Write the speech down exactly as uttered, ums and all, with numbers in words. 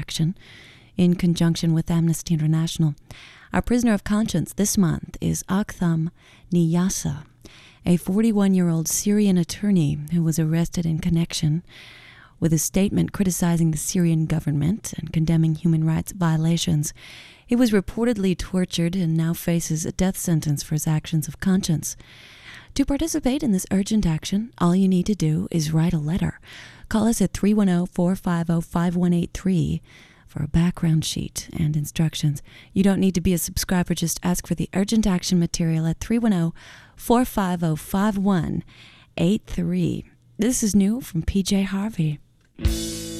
action in conjunction with Amnesty International. Our prisoner of conscience this month is Aktham Niyasa, a forty-one-year-old Syrian attorney who was arrested in connection with a statement criticizing the Syrian government and condemning human rights violations. He was reportedly tortured and now faces a death sentence for his actions of conscience. To participate in this urgent action, all you need to do is write a letter. Call us at three one zero, four five zero, five one eight three for a background sheet and instructions. You don't need to be a subscriber, just ask for the urgent action material at three one zero, four five zero, five one eight three. This is new from P J Harvey.